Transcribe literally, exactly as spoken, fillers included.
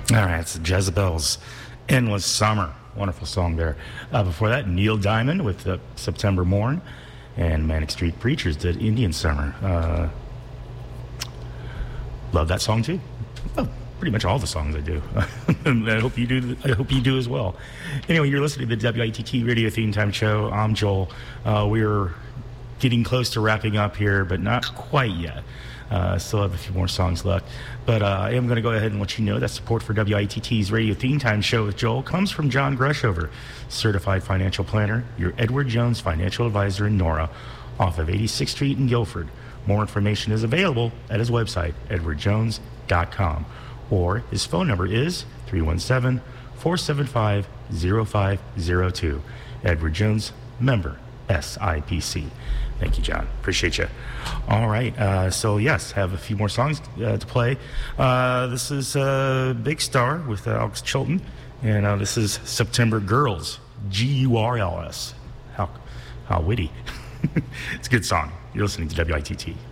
All right, it's Jezebel's Endless Summer. Wonderful song there. Uh, before that, Neil Diamond with uh, September Morn, and Manic Street Preachers did Indian Summer. Uh, love that song too. Well, pretty much all the songs I do. I hope you do. I hope you do as well. Anyway, you're listening to the W I T T Radio Theme Time Show. I'm Joel. Uh, we're getting close to wrapping up here, but not quite yet. Uh, still have a few more songs left. But uh, I am going to go ahead and let you know that support for W I T T's Radio Theme Time Show with Joel comes from John Grushover, Certified Financial Planner, your Edward Jones Financial Advisor in Nora, off of eighty-sixth Street in Guilford. More information is available at his website, edward jones dot com, or his phone number is three one seven, four seven five, zero five zero two. Edward Jones, member S I P C. Thank you, John. Appreciate you. All right. Uh, so, yes, have a few more songs uh, to play. Uh, this is uh, Big Star with uh, Alex Chilton. And uh, this is September Girls, G U R L S. How, how witty. It's a good song. You're listening to W I T T.